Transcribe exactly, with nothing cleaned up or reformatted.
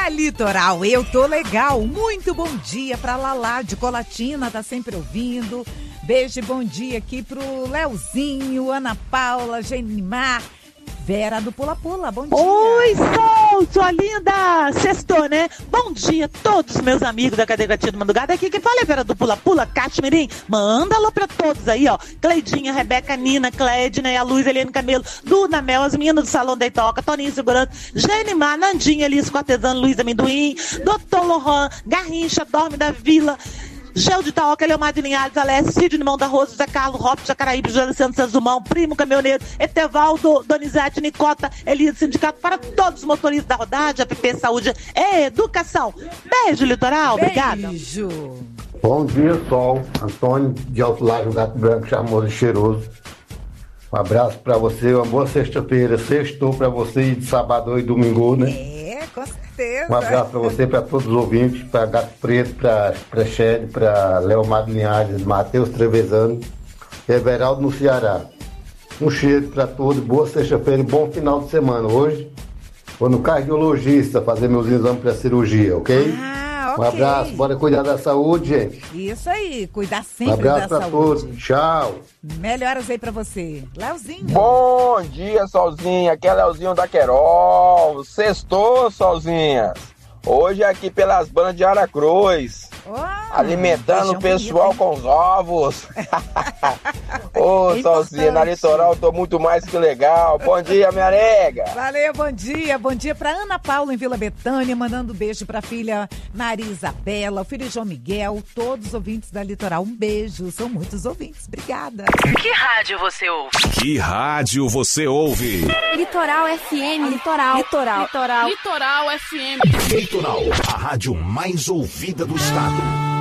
Na Litoral, eu tô legal. Muito bom dia pra Lalá de Colatina, tá sempre ouvindo. Beijo e bom dia aqui pro Leozinho, Ana Paula, Genimar, Vera do Pula Pula. Bom dia. Oi, Sol, sua linda. Sextou, né? Bom dia a todos meus amigos da Cadeia Gatinha do Madrugada. Aqui quem fala é Vera do Pula Pula, Cachemirim. Manda alô pra todos aí, ó. Cleidinha, Rebeca, Nina, Clédina, a Luz, Eliane Camelo, Duna Mel, as meninas do Salão da Itoca, Toninho Segurança, Genimar, Nandinha, Alice Cortesano, Luiz Amendoim, Doutor Lohan, Garrincha, Dorme da Vila, Gel de Itaoca, Leomar de Linhares, Alessio, Cid de Mão da Rosa, José Carlos, Robson, Jacaraíbe, José Alessandro Sanzumão, Primo Caminhoneiro, Etevaldo, Donizete, Nicota, Elias Sindicato, para todos os motoristas da rodagem, A P P Saúde e Educação. Beijo, Litoral. Beijo. Obrigada. Bom dia, Sol. Antônio de Alto Lago, Gato Branco, charmoso e cheiroso. Um abraço pra você, uma boa sexta-feira. Sextou pra você de sábado e domingo, né? É, com certeza. Um abraço pra você, pra todos os ouvintes, pra Gato Preto, pra, pra Shed, pra Leomar de Linhares, Matheus Trevezano, Everaldo no Ceará. Um cheiro pra todos, boa sexta-feira e bom final de semana. Hoje vou no cardiologista fazer meus exames pra cirurgia, ok? Ah, ok. Um abraço, bora cuidar da saúde, gente. Isso aí, cuidar Um sempre abraço da pra saúde. todos, tchau. Melhoras aí pra você. Leozinho. Bom dia, Solzinha. Aqui é Leozinho da Querol. Sextou, Solzinha. Hoje aqui pelas bandas de Aracruz. Oh, alimentando o pessoal bonito, com os ovos. Ô, é Solzinha, na Litoral tô muito mais que legal. Bom dia, minha nega. Valeu, bom dia. Bom dia pra Ana Paula em Vila Betânia, mandando um beijo pra filha Maria Isabela, o filho João Miguel, todos os ouvintes da Litoral. Um beijo, são muitos ouvintes. Obrigada. Que rádio você ouve? Que rádio você ouve? Litoral F M. Litoral. Litoral. Litoral. Litoral F M. Litoral, a rádio mais ouvida do estado.